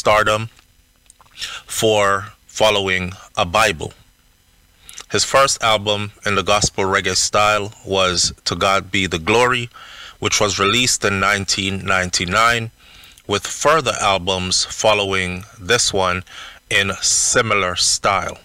stardom for following a Bible. His first album in the gospel reggae style was To God Be the Glory, which was released in 1999, with further albums following this one in similar style.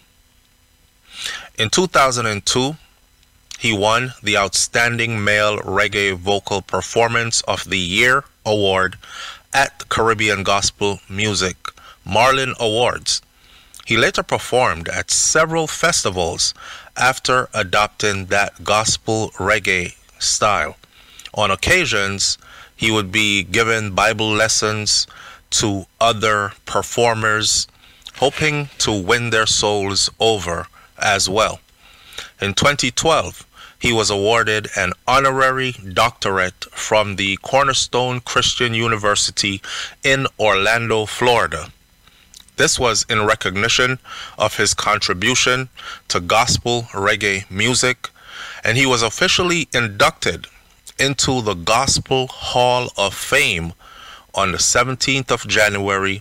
In 2002, he won the Outstanding Male Reggae Vocal Performance of the Year award at the Caribbean Gospel Music Marlin Awards. He later performed at several festivals after adopting that gospel reggae style. On occasions, he would be given Bible lessons to other performers, hoping to win their souls over as well. In 2012, he was awarded an honorary doctorate from the Cornerstone Christian University in Orlando, Florida. This was in recognition of his contribution to gospel reggae music, and he was officially inducted into the Gospel Hall of Fame on the 17th of January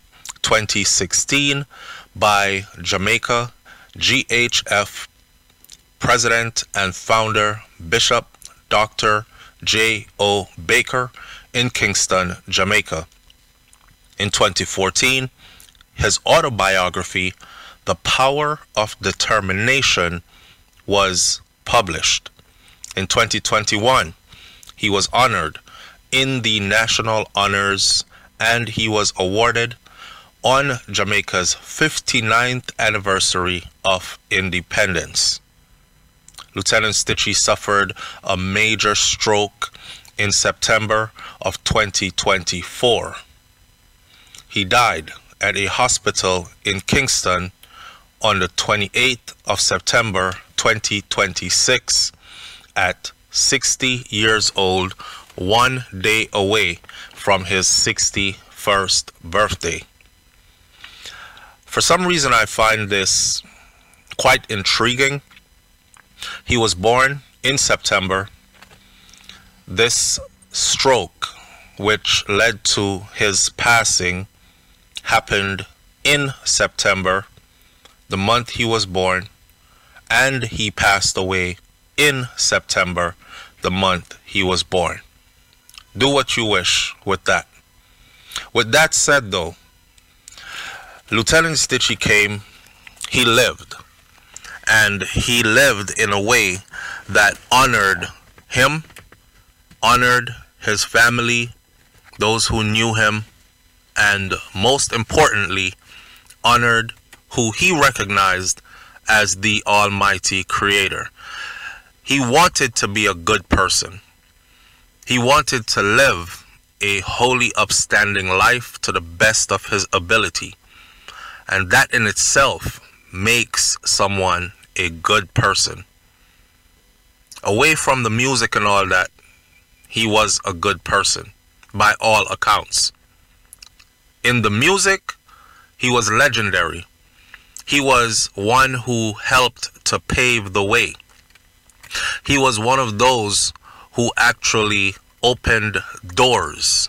2016 by Jamaica GHF President and Founder Bishop Dr. J.O. Baker in Kingston, Jamaica. In 2014, his autobiography, The Power of Determination, was published. In 2021, he was honored in the national honors, and he was awarded on Jamaica's 59th anniversary of independence. Lieutenant Stitchie suffered a major stroke in September of 2024. He died at a hospital in Kingston on the 28th of September 2026 at 60 years old, 1 day away from his 61st birthday. For some reason, I find this quite intriguing. He was born in September. This stroke, which led to his passing, happened in September, the month he was born, and he passed away in September, the month he was born. Do what you wish with that. With that said, though, Lieutenant Stitchie came, he lived, and he lived in a way that honored him, honored his family, those who knew him, and most importantly, honored who he recognized as the Almighty Creator. He wanted to be a good person. He wanted to live a holy, upstanding life to the best of his ability. And that in itself makes someone a good person. Away from the music and all that, he was a good person, by all accounts. In the music, he was legendary. He was one who helped to pave the way. He was one of those who actually opened doors.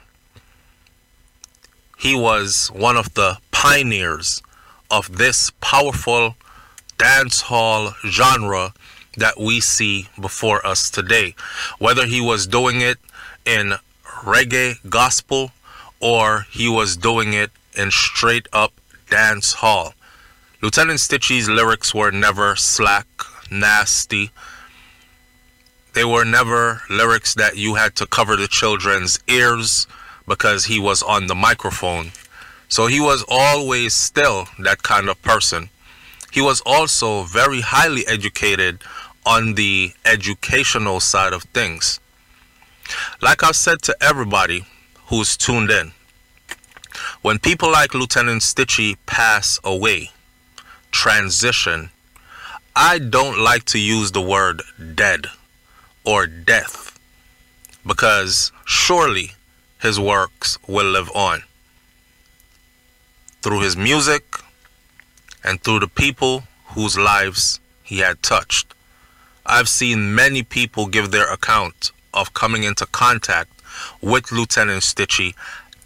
He was one of the pioneers of this powerful dance hall genre that we see before us today. Whether he was doing it in reggae gospel or he was doing it in straight up dance hall. Lieutenant Stitchie's lyrics were never slack, nasty. They were never lyrics that you had to cover the children's ears because he was on the microphone. So he was always still that kind of person. He was also very highly educated on the educational side of things. Like I've said to everybody who's tuned in, when people like Lieutenant Stitchie pass away, transition, I don't like to use the word dead or death, because surely his works will live on. Through his music and through the people whose lives he had touched. I've seen many people give their account of coming into contact with Lieutenant Stitchie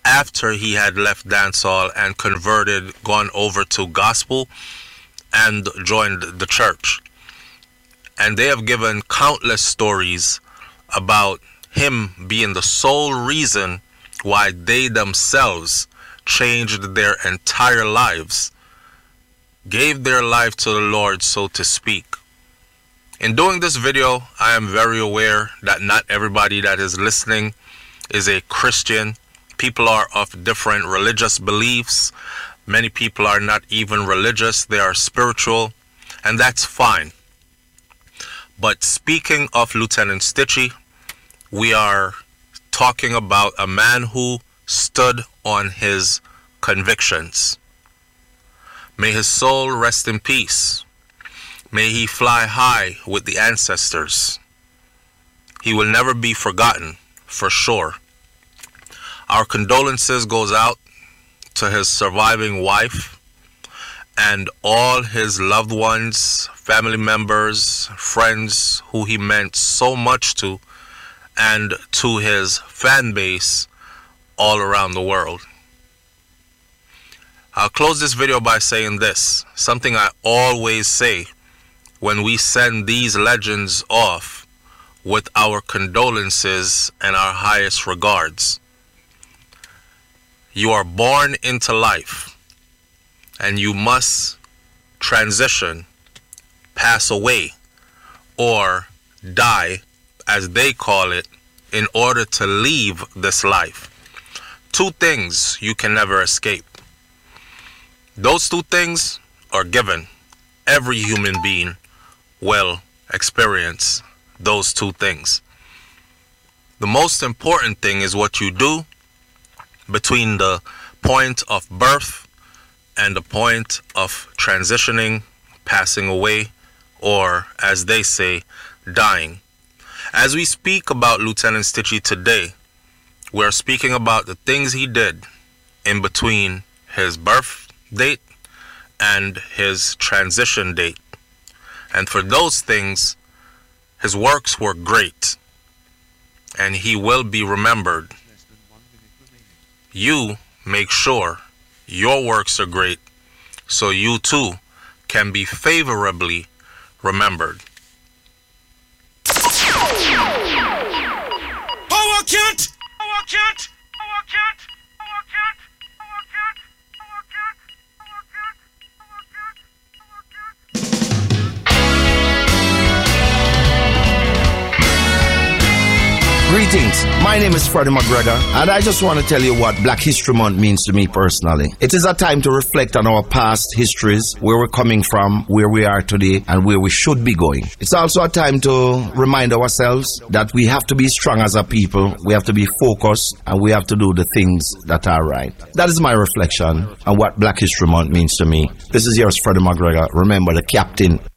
after he had left dancehall and converted, gone over to gospel and joined the church. And they have given countless stories about him being the sole reason why they themselves changed their entire lives, gave their life to the Lord, so to speak. In doing this video, I am very aware that not everybody that is listening is a Christian. People are of different religious beliefs. Many people are not even religious, they are spiritual, and that's fine. But speaking of Lieutenant Stitchie, we are talking about a man who stood on his convictions. May his soul rest in peace. May he fly high with the ancestors. He will never be forgotten, for sure. Our condolences goes out to his surviving wife and all his loved ones, family members, friends who he meant so much to, and to his fan base all around the world. I'll close this video by saying this, something I always say when we send these legends off with our condolences and our highest regards. You are born into life, and you must transition, pass away, or die, as they call it, in order to leave this life. Two things you can never escape. Those two things are given. Every human being will experience those two things. The most important thing is what you do between the point of birth and the point of transitioning, passing away, or as they say, dying. As we speak about Lieutenant Stitchie today, we're speaking about the things he did in between his birth date and his transition date. And for those things, his works were great, and he will be remembered. You make sure your works are great, so you too can be favorably remembered. Power cat! Power cat! Power cat! Power cat! Power cat! Power cat! Power cat! Power cat! Power cat! Greetings, my name is Freddie McGregor, and I just want to tell you what Black History Month means to me personally. It is a time to reflect on our past histories, where we're coming from, where we are today, and where we should be going. It's also a time to remind ourselves that we have to be strong as a people, we have to be focused, and we have to do the things that are right. That is my reflection on what Black History Month means to me. This is yours, Freddie McGregor. Remember, the captain.